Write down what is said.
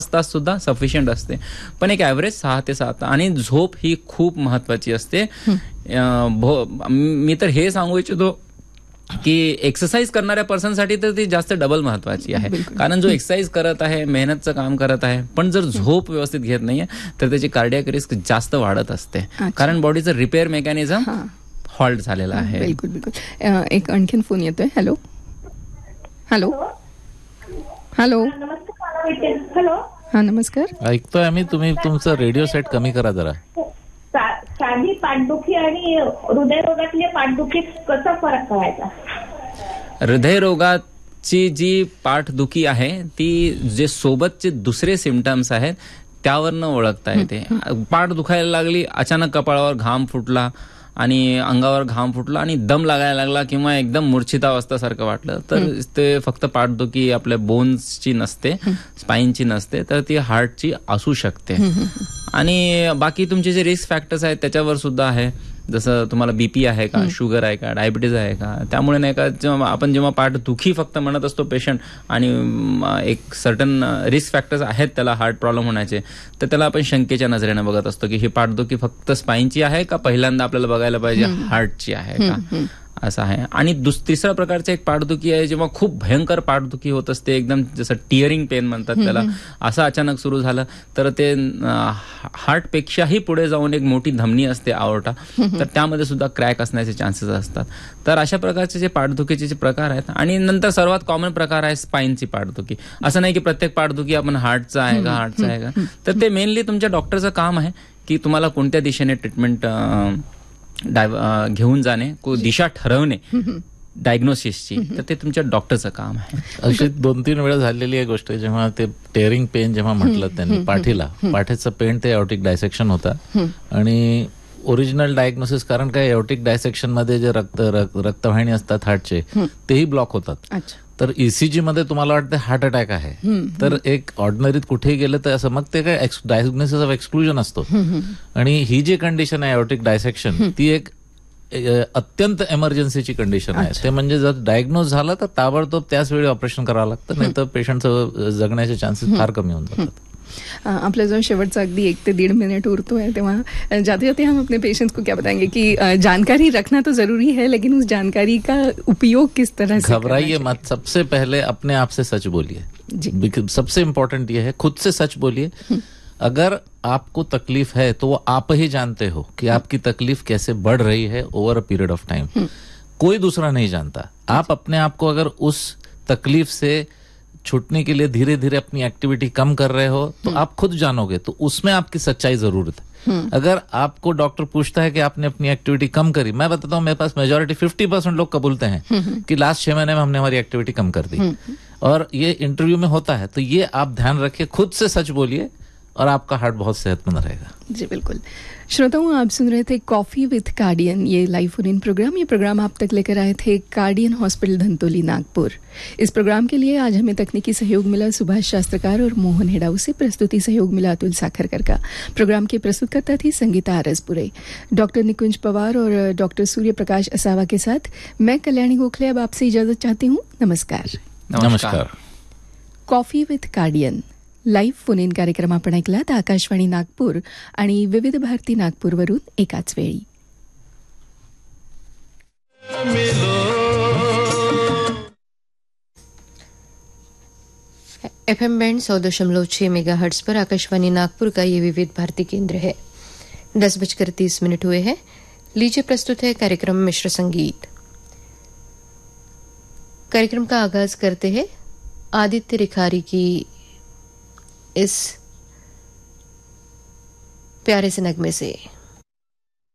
तास सुद्धा सफिशियंट असते. पण एक ॲव्हरेज 6 ते 7 आणि झोप ही खूप महत्वाची असते. मी तर हे सांगू इच्छितो की एक्सरसाइज करणाऱ्या पर्सनसाठी तर ती जास्त डबल महत्वाची आहे. कारण जो एक्सरसाइज करत आहे, मेहनतचं काम करत आहे, पण जर झोप व्यवस्थित घेत नाहीये तर त्याची कार्डियक रिस्क जास्त वाढत असते. कारण बॉडीचं रिपेअर मेकॅनिझम हॉल्ट झालेला आहे. बिलकुल बिलकुल. एक आणखीन फोन येतोय. Hello hello hello. हॅलो. हा नमस्कार. ऐकतोय आम्ही. तुम्ही तुमचा रेडिओ सेट कमी करा जरा. साधी पाठदुखी आणि हृदयरोगातली पाठदुखी कसा फरक करायचा? हृदयरोगाची जी पाठदुखी आहे ती जे सोबतचे दुसरे सिम्पटम्स आहेत त्यावरनं ओळखता येते. पाठ दुखायला लागली, अचानक कपाळावर घाम फुटला आणि अंगावर घाम फुटला आणि दम लागायला लागला किंवा एकदम मूर्छितावस्थासारखं वाटलं तर ते फक्त पाठदुखी आपल्या बोन्सची नसते, स्पाईनची नसते, तर ती हार्टची असू शकते. आणि बाकी तुमचे जे रिस्क फॅक्टर्स आहेत त्याच्यावर सुद्धा आहे. जसं तुम्हाला बीपी आहे का, शुगर आहे का, डायबिटीज आहे का. त्यामुळे नाही का जेव्हा पाठदुखी फक्त म्हणत असतो पेशंट आणि एक सर्टन रिस्क फॅक्टर्स आहेत त्याला हार्ट प्रॉब्लेम होण्याचे, तर त्याला आपण शंकेच्या नजरेने बघत असतो की ही पाठदुखी फक्त स्पाईनची आहे का पहिल्यांदा आपल्याला बघायला पाहिजे हार्टची आहे का, असं आहे. आणि तिसऱ्या प्रकारचं एक पाठदुखी आहे जेव्हा खूप भयंकर पाठदुखी होत असते, एकदम जसं टिअरिंग पेन म्हणतात त्याला, असं अचानक सुरू झालं तर ते हार्टपेक्षाही पुढे जाऊन एक मोठी धमनी असते आओर्टा, तर त्यामध्ये सुद्धा क्रॅक असण्याचे चान्सेस असतात. तर अशा प्रकारचे जे पाठदुखीचे जे प्रकार आहेत. आणि नंतर सर्वात कॉमन प्रकार आहे स्पाईनची पाठदुखी. असं नाही की प्रत्येक पाठदुखी आपण हार्टचा आहे का, तर ते मेनली तुमच्या डॉक्टरचं काम आहे की तुम्हाला कोणत्या दिशेने ट्रीटमेंट घेऊन जाणे, दिशा ठरवणे डायग्नोसिसची, तर ते तुमच्या डॉक्टरचं काम आहे. अशी 2-3 वेळा झालेली आहे गोष्ट. जेव्हा ते टेअरिंग पेन जेव्हा म्हटलं त्यांनी पाठीचं पेन, ते एओर्टिक डायसेक्शन होता. आणि ओरिजिनल डायग्नोसिस, कारण काय एओर्टिक डायसेक्शन मध्ये जे रक्तवाहिनी असतात हार्टचे तेही ब्लॉक होतात. तर ईसीजी मध्ये तुम्हाला वाटतं हार्ट अटॅक आहे, तर एक ऑर्डिनरीत कुठेही गेलं तर असं मग ते काय डायग्नोसिस ऑफ एक्सक्लुजन असतो. आणि ही जी कंडिशन आहे एओर्टिक डायसेक्शन, ती एक अत्यंत एमर्जन्सीची कंडिशन आहे. ते म्हणजे जर डायग्नोज झालं तर ताबडतोब त्याच वेळी ऑपरेशन करावं लागतं, नाही तर पेशंटचं जगण्याचे चान्सेस फार कमी होऊन जातात. आपला जो शेवटचा अगदी 1 ते 1.5 मिनट उरतो है, तेव्हा जाते जाते हम अपने पेशेंट्स को क्या बताएंगे कि जानकारी रखना तो जरूरी है, लेकिन उस जानकारी का उपयोग किस तरह से? घबराइए मत. सबसे पहले अपने आप से सच बोलिए. सबसे इम्पोर्टेंट ये है, खुद से सच बोलिए. अगर आपको तकलीफ है तो वो आप ही जानते हो कि आपकी तकलीफ कैसे बढ़ रही है over a period of time. कोई दूसरा नहीं जानता. आप अपने आप को अगर उस तकलीफ से छूटने के लिए धीरे धीरे अपनी एक्टिविटी कम कर रहे हो तो आप खुद जानोगे, तो उसमें आपकी सच्चाई जरूरत है. अगर आपको डॉक्टर पूछता है कि आपने अपनी एक्टिविटी कम करी, मैं बताता हूँ मेरे पास मेजोरिटी 50% लोग कबूलते हैं कि लास्ट 6 महीने में हमने हमारी एक्टिविटी कम कर दी. और ये इंटरव्यू में होता है. तो ये आप ध्यान रखिए, खुद से सच बोलिए और आपका हार्ट बहुत सेहतमंद रहेगा. जी बिल्कुल. श्रोताओं, आप सुन रहे थे कॉफी विथ कार्डियन, ये लाइव फोन इन प्रोग्राम. ये प्रोग्राम आप तक लेकर आए थे कार्डियन हॉस्पिटल धंतोली नागपुर. इस प्रोग्राम के लिए आज हमें तकनीकी सहयोग मिला सुभाष शास्त्रकार और मोहन हेडाऊ से. प्रस्तुति सहयोग मिला अतुल साखरकर का. प्रोग्राम की प्रस्तुतकर्ता थी संगीता आरसपुरे. डॉक्टर निकुंज पवार और डॉक्टर सूर्य प्रकाश असावा के साथ मैं कल्याणी गोखले अब आपसे इजाजत चाहती हूँ. नमस्कार. नमस्कार. Coffee with कार्डियन live phone in कार्यक्रम आपण ऐकलात आकाशवाणी नागपूर आणि विविध भारती नागपूरवरून एकाच वेळी. FM बैंड 100.6 मेगाहर्ट्ज पर आकाशवाणी नागपुर का ये विविध भारती केंद्र है. 10:30 हुए हैं. लीजिए प्रस्तुत है कार्यक्रम मिश्र संगीत. कार्यक्रम का आगाज करते हैं आदित्य रिखारी की इस प्यारे से नगमे से.